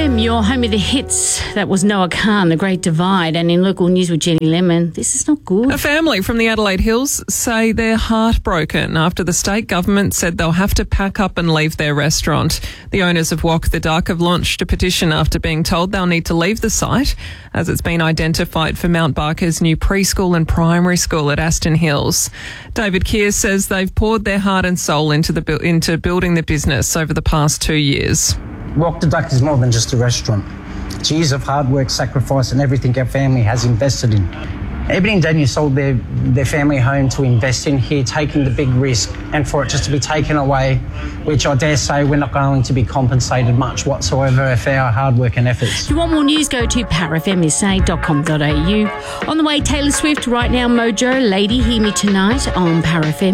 FM, your home of the hits. That was Noah Khan, The Great Divide. And in local news with Jenny Lemon, this is not good. A family from the Adelaide Hills say they're heartbroken after the state government said they'll have to pack up and leave their restaurant. The owners of Walk the Duck have launched a petition after being told they'll need to leave the site as it's been identified for Mount Barker's new preschool and primary school at Aston Hills. David Keir says they've poured their heart and soul into building the business over the past 2 years. Walk the Duck is more than just a restaurant. It's years of hard work, sacrifice and everything our family has invested in. Ebony and Daniel sold their family home to invest in here, taking the big risk, and for it just to be taken away, which I dare say we're not going to be compensated much whatsoever for our hard work and efforts. If you want more news, go to powerfmsa.com.au. On the way, Taylor Swift, Right Now Mojo, Lady Hear Me Tonight on Power FM.